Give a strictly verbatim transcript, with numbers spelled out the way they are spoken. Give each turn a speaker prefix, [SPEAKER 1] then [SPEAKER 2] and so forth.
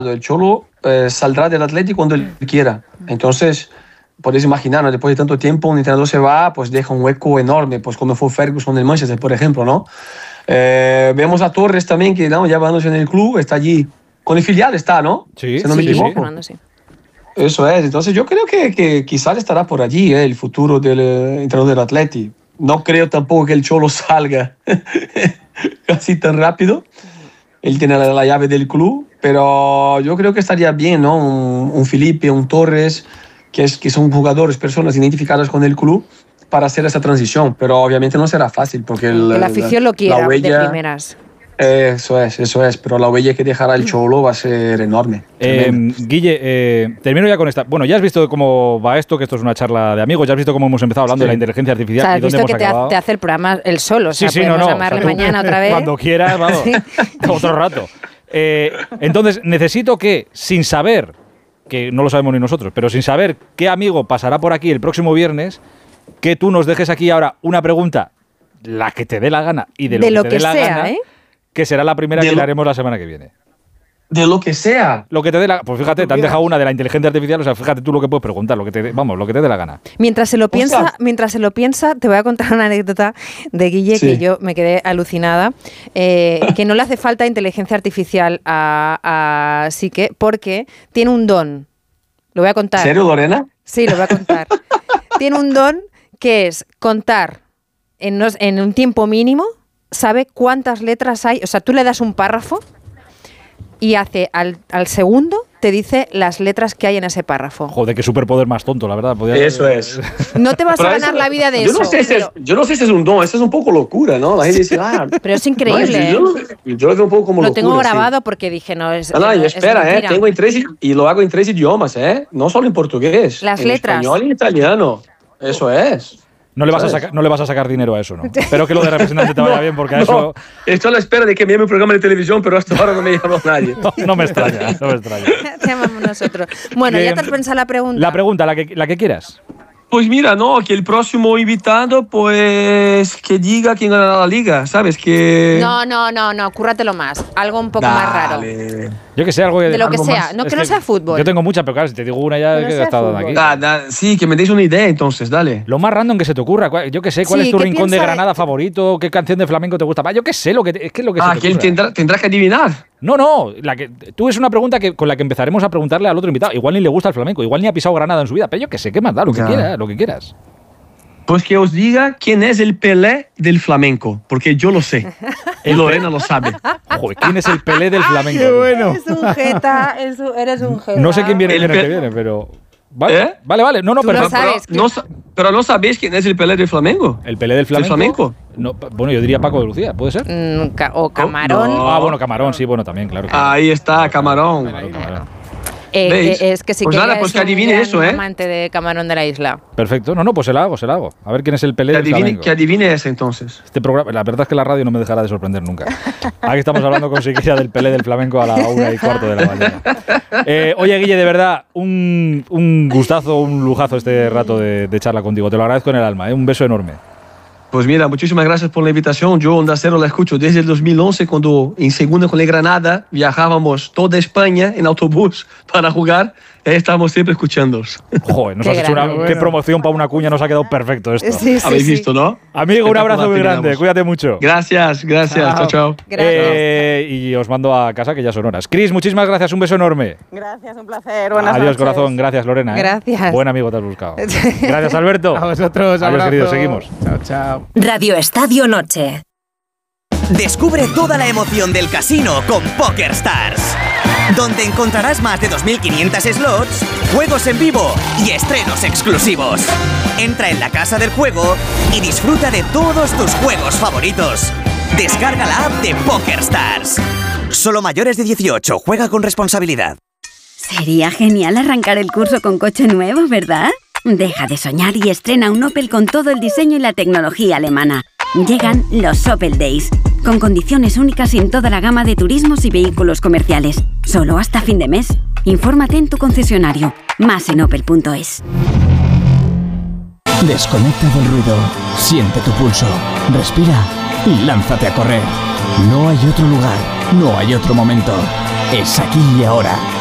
[SPEAKER 1] El Cholo eh, saldrá del Atleti cuando él quiera. Entonces, podéis imaginar, ¿no? Después de tanto tiempo, un entrenador se va, pues deja un hueco enorme, pues como fue Ferguson del Manchester, por ejemplo, ¿no? Eh, vemos a Torres también, que ¿no? ya bajándose en el club, está allí, con el filial está, ¿no?
[SPEAKER 2] Sí,
[SPEAKER 1] si no
[SPEAKER 2] sí,
[SPEAKER 1] me equivoco.
[SPEAKER 2] sí.
[SPEAKER 1] Eso es, entonces yo creo que, que quizás estará por allí eh, el futuro del eh, entrenador del Atleti. No creo tampoco que el Cholo salga casi tan rápido. Él tiene la, la llave del club, pero yo creo que estaría bien, ¿no? Un, un Felipe, un Torres, que, es, que son jugadores, personas identificadas con el club para hacer esa transición, pero obviamente no será fácil porque el,
[SPEAKER 3] la afición
[SPEAKER 1] la,
[SPEAKER 3] lo quiera
[SPEAKER 1] la huella,
[SPEAKER 3] de primeras.
[SPEAKER 1] Eso es, eso es, pero la huella que dejará el Cholo va a ser enorme.
[SPEAKER 2] Eh, Guille, eh, termino ya con esta. Bueno, ya has visto cómo va esto, que esto es una charla de amigos, ya has visto cómo hemos empezado hablando sí. de la inteligencia artificial.
[SPEAKER 3] O sea, has
[SPEAKER 2] y dónde
[SPEAKER 3] visto
[SPEAKER 2] hemos
[SPEAKER 3] que te,
[SPEAKER 2] acabado.
[SPEAKER 3] ha, te hace el programa él solo, o sea,
[SPEAKER 2] sí, sí,
[SPEAKER 3] podemos
[SPEAKER 2] no, no,
[SPEAKER 3] llamarle
[SPEAKER 2] o sea,
[SPEAKER 3] mañana otra vez.
[SPEAKER 2] Cuando quieras, vamos, sí. otro rato. Eh, entonces, necesito que, sin saber, que no lo sabemos ni nosotros, pero sin saber qué amigo pasará por aquí el próximo viernes, que tú nos dejes aquí ahora una pregunta, la que te dé la gana y de lo
[SPEAKER 3] de
[SPEAKER 2] que
[SPEAKER 3] lo
[SPEAKER 2] te
[SPEAKER 3] que
[SPEAKER 2] dé la
[SPEAKER 3] sea,
[SPEAKER 2] gana,
[SPEAKER 3] ¿eh?
[SPEAKER 2] que será la primera
[SPEAKER 1] de
[SPEAKER 2] que
[SPEAKER 1] lo,
[SPEAKER 2] le haremos la semana que viene.
[SPEAKER 1] De lo que sea.
[SPEAKER 2] Lo que te dé la Pues fíjate, te han dejado una de la inteligencia artificial, o sea, fíjate tú lo que puedes preguntar, lo que te dé, vamos, lo que te dé la gana.
[SPEAKER 3] Mientras se lo piensa,
[SPEAKER 1] Ostras.
[SPEAKER 3] mientras se lo piensa, te voy a contar una anécdota de Guille sí. que yo me quedé alucinada, eh, que no le hace falta inteligencia artificial a, a Sique porque tiene un don. Lo voy a contar.
[SPEAKER 1] ¿En serio, Lorena?
[SPEAKER 3] Sí, lo voy a contar. Tiene un don que es contar en, nos, en un tiempo mínimo, sabe cuántas letras hay, o sea, tú le das un párrafo y hace al, al segundo te dice las letras que hay en ese párrafo.
[SPEAKER 2] Joder, qué superpoder más tonto, la verdad. Podía...
[SPEAKER 1] Eso es.
[SPEAKER 3] No te vas
[SPEAKER 1] pero
[SPEAKER 3] a ganar
[SPEAKER 1] eso,
[SPEAKER 3] la vida de
[SPEAKER 1] yo
[SPEAKER 3] eso.
[SPEAKER 1] No sé si
[SPEAKER 3] pero...
[SPEAKER 1] es, yo no sé si es un don, eso es un poco locura, ¿no? La gente dice, ah,
[SPEAKER 3] pero es increíble.
[SPEAKER 1] No, yo, yo, yo lo veo un poco como
[SPEAKER 3] lo
[SPEAKER 1] locura.
[SPEAKER 3] Lo tengo grabado
[SPEAKER 1] sí.
[SPEAKER 3] porque dije, no, es.
[SPEAKER 1] No, no,
[SPEAKER 3] es,
[SPEAKER 1] y espera,
[SPEAKER 3] es
[SPEAKER 1] eh, tengo en tres, y lo hago en tres idiomas, ¿eh? No solo en portugués.
[SPEAKER 3] Las
[SPEAKER 1] en
[SPEAKER 3] letras.
[SPEAKER 1] Español y en italiano. Eso es.
[SPEAKER 2] No le, vas a sacar, no le vas a sacar dinero a eso, ¿no? Espero que lo de representante te vaya no, bien, porque a
[SPEAKER 1] no,
[SPEAKER 2] eso...
[SPEAKER 1] Estoy a la espera de que me llame un programa de televisión, pero hasta ahora no me llama nadie.
[SPEAKER 2] No, no me extraña, no me extraña.
[SPEAKER 3] Te llamamos nosotros. Bueno, eh, ¿ya te has pensado la pregunta?
[SPEAKER 2] La pregunta, la que, la que quieras.
[SPEAKER 1] Pues mira, no, que el próximo invitado, pues, que diga quién ganará la liga, ¿sabes? Que...
[SPEAKER 3] No, no, no, no, cúrratelo más. Algo un poco
[SPEAKER 1] Dale.
[SPEAKER 3] más raro.
[SPEAKER 2] Yo que sé, algo...
[SPEAKER 3] De lo que
[SPEAKER 2] algo
[SPEAKER 3] sea,
[SPEAKER 2] más.
[SPEAKER 3] no, que
[SPEAKER 2] es
[SPEAKER 3] no sea fútbol.
[SPEAKER 2] Yo tengo muchas, pero claro, si te digo una ya
[SPEAKER 3] que
[SPEAKER 2] que
[SPEAKER 3] no
[SPEAKER 2] he estado
[SPEAKER 3] fútbol.
[SPEAKER 2] aquí.
[SPEAKER 1] Da, da, sí, que me deis una idea entonces, dale.
[SPEAKER 2] Lo más random que se te ocurra. Yo que sé, ¿cuál
[SPEAKER 3] sí,
[SPEAKER 2] es tu rincón de
[SPEAKER 3] piensa...
[SPEAKER 2] Granada favorito? ¿Qué canción de flamenco te gusta? Yo que sé, lo que te, es que es lo que
[SPEAKER 1] ah,
[SPEAKER 2] se te
[SPEAKER 1] que él
[SPEAKER 2] ocurra.
[SPEAKER 1] tendrá, tendrá que adivinar.
[SPEAKER 2] No, no, la que, tú es una pregunta que, con la que empezaremos a preguntarle al otro invitado. Igual ni le gusta el flamenco, igual ni ha pisado Granada en su vida, pero yo que sé, ¿qué más da? Lo que, quiera, lo que quieras.
[SPEAKER 1] Pues que os diga quién es el Pelé del flamenco, porque yo lo sé. Y Lorena lo sabe.
[SPEAKER 2] Joder, ¿quién es el Pelé del flamenco?
[SPEAKER 3] ¡Qué bueno! Eres un jeta, eres un jeta.
[SPEAKER 2] No sé quién viene el
[SPEAKER 1] el
[SPEAKER 2] que viene, pero... Vale, ¿Eh? vale, vale. No, no, pero,
[SPEAKER 3] no sabes
[SPEAKER 1] pero, no, pero no sabéis quién es el Pelé del flamenco.
[SPEAKER 2] ¿El Pelé del flamenco?
[SPEAKER 1] ¿Del flamenco?
[SPEAKER 2] No, bueno, yo diría Paco de Lucía, ¿puede ser?
[SPEAKER 3] Mm, ca o Camarón.
[SPEAKER 2] No. Ah, bueno, Camarón, sí, bueno, también, claro. claro.
[SPEAKER 1] Ahí está, Camarón.
[SPEAKER 2] Claro, Camarón.
[SPEAKER 3] Eh, eh, es que sí
[SPEAKER 1] pues
[SPEAKER 3] que
[SPEAKER 1] nada, pues
[SPEAKER 3] es
[SPEAKER 1] que adivine
[SPEAKER 3] un
[SPEAKER 1] eso, ¿eh?
[SPEAKER 3] amante de Camarón de la isla.
[SPEAKER 2] Perfecto. No, no, pues se la hago, se la hago. A ver quién es el Pelé
[SPEAKER 1] que
[SPEAKER 2] del
[SPEAKER 1] adivine,
[SPEAKER 2] flamenco.
[SPEAKER 1] Que adivine ese entonces.
[SPEAKER 2] Este programa, la verdad es que la radio no me dejará de sorprender nunca. Aquí estamos hablando con Siqueira del Pelé del flamenco a la una y cuarto de la mañana. Eh, oye, Guille, de verdad, un, un gustazo, un lujazo este rato de, de charla contigo. Te lo agradezco en el alma, ¿eh? Un beso enorme.
[SPEAKER 1] Pues mira, muchísimas gracias por la invitación. Yo Onda Cero la escucho desde el dos mil once, cuando en segunda con el Granada viajábamos toda España en autobús para jugar. Ahí estábamos siempre escuchándolos.
[SPEAKER 2] Joder, nos
[SPEAKER 3] qué
[SPEAKER 2] has hecho una
[SPEAKER 3] bueno.
[SPEAKER 2] qué promoción para una cuña, nos ha quedado perfecto esto.
[SPEAKER 3] Sí, sí,
[SPEAKER 1] Habéis
[SPEAKER 3] sí.
[SPEAKER 1] visto, ¿no?
[SPEAKER 2] Amigo, un abrazo muy grande,
[SPEAKER 1] terminamos.
[SPEAKER 2] cuídate mucho.
[SPEAKER 1] Gracias, gracias. Chao, chao.
[SPEAKER 3] Gracias.
[SPEAKER 2] Eh, y os mando a casa, que ya son horas. Cris, muchísimas gracias, un beso enorme.
[SPEAKER 4] Gracias, un placer. Buenas
[SPEAKER 2] Adiós,
[SPEAKER 4] noches.
[SPEAKER 2] corazón. Gracias, Lorena. ¿eh?
[SPEAKER 3] Gracias.
[SPEAKER 2] Buen amigo te has buscado. Gracias, Alberto.
[SPEAKER 5] A vosotros,
[SPEAKER 2] Adiós,
[SPEAKER 5] abrazo.
[SPEAKER 2] queridos, seguimos.
[SPEAKER 5] Chao, chao.
[SPEAKER 6] Radio Estadio Noche.
[SPEAKER 7] Descubre toda la emoción del casino con PokerStars, donde encontrarás más de dos mil quinientos slots, juegos en vivo y estrenos exclusivos. Entra en la casa del juego y disfruta de todos tus juegos favoritos. Descarga la app de PokerStars. Solo mayores de dieciocho, juega con responsabilidad.
[SPEAKER 8] Sería genial arrancar el curso con coche nuevo, ¿verdad? Deja de soñar y estrena un Opel con todo el diseño y la tecnología alemana. Llegan los Opel Days, con condiciones únicas en toda la gama de turismos y vehículos comerciales. Solo hasta fin de mes. Infórmate en tu concesionario. Más en opel punto es.
[SPEAKER 9] Desconecta del ruido. Siente tu pulso. Respira y lánzate a correr. No hay otro lugar. No hay otro momento. es aquí y ahora.